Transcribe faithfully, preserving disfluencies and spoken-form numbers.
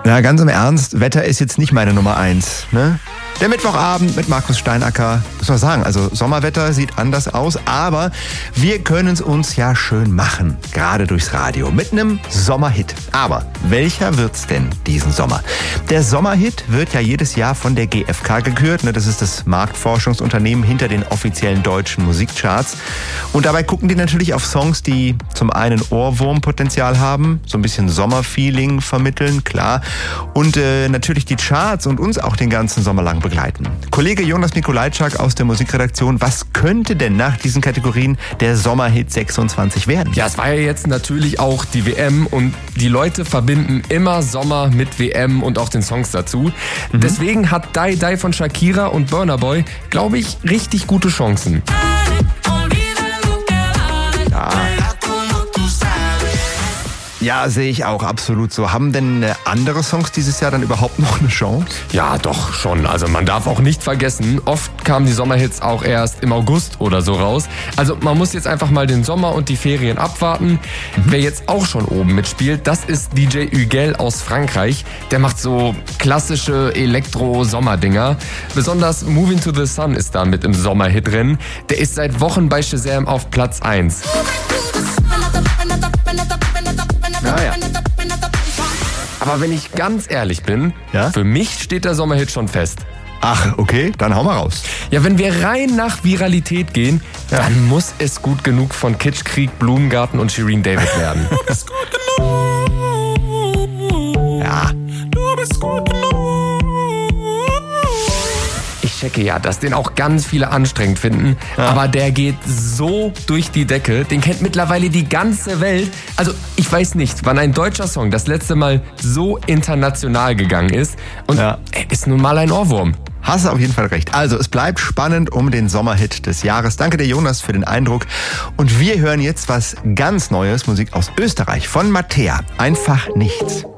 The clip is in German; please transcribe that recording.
Na, ganz im Ernst, Wetter ist jetzt nicht meine Nummer eins, ne? Der Mittwochabend mit Markus Steinacker, muss man sagen, also Sommerwetter sieht anders aus, aber wir können es uns ja schön machen, gerade durchs Radio, mit einem Sommerhit. Aber welcher wird's denn diesen Sommer? Der Sommerhit wird ja jedes Jahr von der G F K gekürt, ne? Das ist das Marktforschungsunternehmen hinter den offiziellen deutschen Musikcharts. Und dabei gucken die natürlich auf Songs, die zum einen Ohrwurmpotenzial haben, so ein bisschen Sommerfeeling vermitteln, klar, und äh, natürlich die Charts und uns auch den ganzen Sommer lang begleiten. Kollege Jonas Mikolajczak aus der Musikredaktion, was könnte denn nach diesen Kategorien der Sommerhit sechsundzwanzig werden? Ja, es war ja jetzt natürlich auch die W M und die Leute verbinden immer Sommer mit W M und auch den Songs dazu. Mhm. Deswegen hat Die Die von Shakira und Burna Boy, glaube ich, richtig gute Chancen. Ja. Ja, sehe ich auch absolut so. Haben denn äh, andere Songs dieses Jahr dann überhaupt noch eine Chance? Ja, doch schon. Also man darf auch nicht vergessen, oft kamen die Sommerhits auch erst im August oder so raus. Also man muss jetzt einfach mal den Sommer und die Ferien abwarten. Mhm. Wer jetzt auch schon oben mitspielt, das ist D J Huguel aus Frankreich. Der macht so klassische Elektro-Sommerdinger. Besonders Moving to the Sun ist da mit im Sommerhit drin. Der ist seit Wochen bei Shazam auf Platz eins. Naja. Aber wenn ich ganz ehrlich bin, ja? Für mich steht der Sommerhit schon fest. Ach, okay, dann hau mal raus. Ja, wenn wir rein nach Viralität gehen, ja. Dann muss es gut genug von Kitschkrieg, Blumengarten und Shirin David werden. Du bist gut genug. Ja. Du bist gut genug. Ich checke ja, dass den auch ganz viele anstrengend finden, ja. Aber der geht so durch die Decke, den kennt mittlerweile die ganze Welt. Also ich weiß nicht, wann ein deutscher Song das letzte Mal so international gegangen ist und ja. Er ist nun mal ein Ohrwurm. Hast du auf jeden Fall recht. Also es bleibt spannend um den Sommerhit des Jahres. Danke dir, Jonas, für den Eindruck. Und wir hören jetzt was ganz Neues, Musik aus Österreich von Mattea. Einfach nichts.